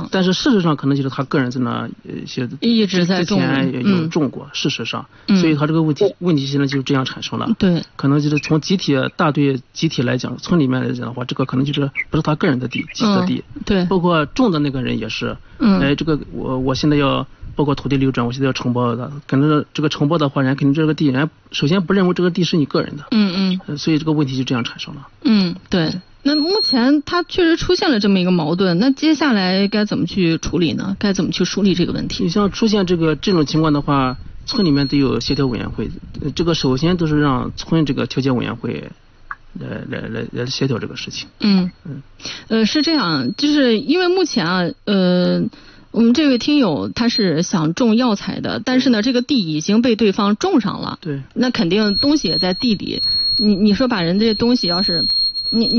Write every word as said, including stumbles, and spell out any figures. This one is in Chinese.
上。 但是事实上可能就是他个人在那一些一直在种， 之前也有种过，嗯、事实上，所以他这个问题问题现在就是这样产生了。 对， 可能就是从集体大队集体来讲，村里面来讲的话，这个可能就是不是他个人的地，集体的地。 嗯、对， 包括种的那个人也是。嗯。哎，这个我我现在要。包括土地流转，我现在要承包的，可能这个承包的话，人家肯定这个地，人家首先不认为这个地是你个人的， 嗯嗯， 所以这个问题就这样产生了。 嗯，对。那目前它确实出现了这么一个矛盾，那接下来该怎么去处理呢？该怎么去梳理这个问题？ 你像出现这个这种情况的话，村里面都有协调委员会，这个首先都是让村这个调解委员会来来来来协调这个事情。 嗯嗯，呃，是这样，就是因为目前啊，呃。我们这位听友他是想种药材的，但是呢，这个地已经被对方种上了。 对， 那肯定东西也在地里。你你说把人这东西要是，你你。